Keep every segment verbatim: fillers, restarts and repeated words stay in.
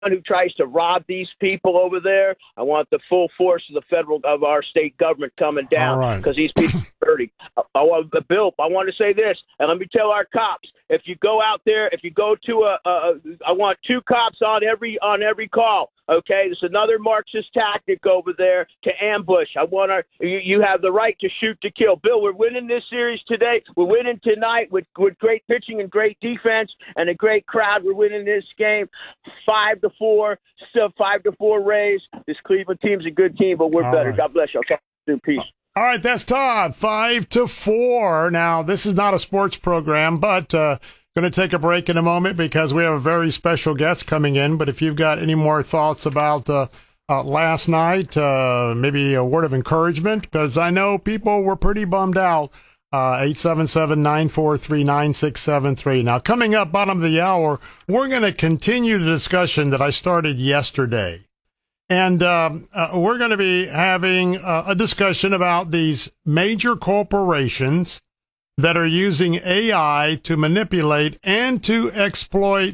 who tries to rob these people over there, I want the full force of the federal of our state government coming down because right. these people are dirty. I, I want Bill. I want to say this, and let me tell our cops: if you go out there, if you go to a, a I want two cops on every on every call. Okay, there's another Marxist tactic over there to ambush. I want our you, you have the right to shoot to kill. Bill, we're winning this series today. We're winning tonight with with great pitching and great defense and a great crowd. We're winning this game five to four, still five to four Rays. This Cleveland team's a good team, but we're All better. right. God bless you. I'll talk to you soon. Peace. All right, that's Todd. Five to four. Now, this is not a sports program, but uh, going to take a break in a moment because we have a very special guest coming in. But if you've got any more thoughts about uh, uh, last night, uh, maybe a word of encouragement, because I know people were pretty bummed out. Uh, eight seven seven, nine four three, nine six seven three. Now, coming up bottom of the hour, we're going to continue the discussion that I started yesterday. And um, uh, we're going to be having uh, a discussion about these major corporations that are using A I to manipulate and to exploit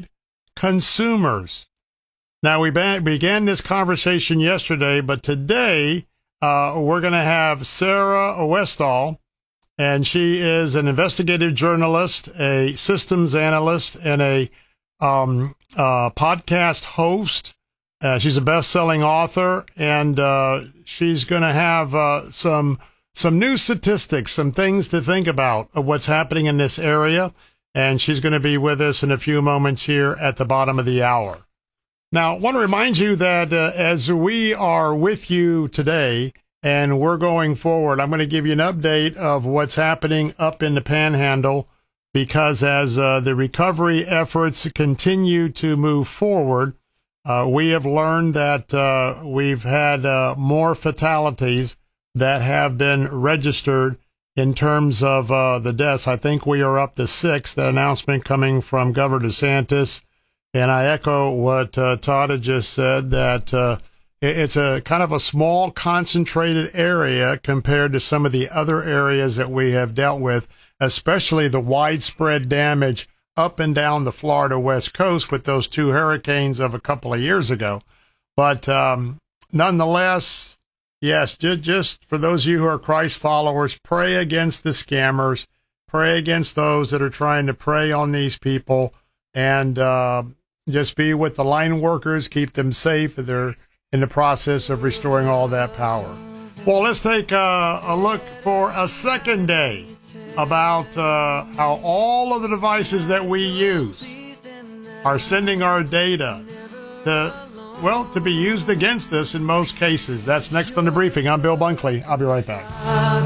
consumers. Now, we ba- began this conversation yesterday, but today uh, we're going to have Sarah Westall, and she is an investigative journalist, a systems analyst, and a um, uh, podcast host. Uh, she's a best-selling author, and uh, she's going to have uh, some some new statistics, some things to think about of what's happening in this area. And she's going to be with us in a few moments here at the bottom of the hour. Now, I want to remind you that uh, as we are with you today and we're going forward, I'm going to give you an update of what's happening up in the Panhandle, because as uh, the recovery efforts continue to move forward, Uh, we have learned that uh, we've had uh, more fatalities that have been registered in terms of uh, the deaths. I think we are up to six. That announcement coming from Governor DeSantis. And I echo what uh, Todd had just said, that uh, it's a kind of a small, concentrated area compared to some of the other areas that we have dealt with, especially the widespread damage up and down the Florida West Coast with those two hurricanes of a couple of years ago. But um, nonetheless, yes, just, just for those of you who are Christ followers, pray against the scammers, pray against those that are trying to prey on these people, and uh, just be with the line workers, keep them safe. They're in the process of restoring all that power. Well, let's take a, a look for a second day about uh, how all of the devices that we use are sending our data to, well, to be used against us in most cases. That's next on The Briefing. I'm Bill Bunkley. I'll be right back.